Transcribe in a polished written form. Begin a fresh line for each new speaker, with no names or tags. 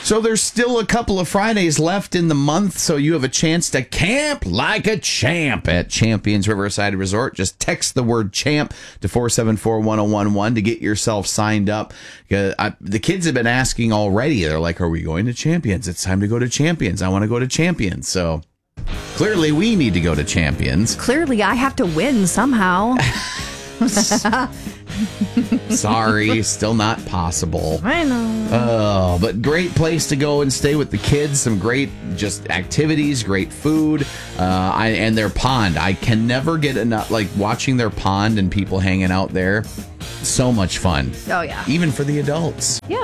So there's still a couple of Fridays left in the month, so you have a chance to camp like a champ at Champions Riverside Resort. Just text the word champ to 474-1011 to get yourself signed up. The kids have been asking already. They're like, are we going to Champions? It's time to go to Champions. I want to go to Champions. So clearly we need to go to Champions.
Clearly I have to win somehow.
Sorry, still not possible.
I know.
Oh, but great place to go and stay with the kids. Some great just activities, great food, and their pond. I can never get enough, like watching their pond and people hanging out there. So much fun.
Oh, yeah.
Even for the adults.
Yeah.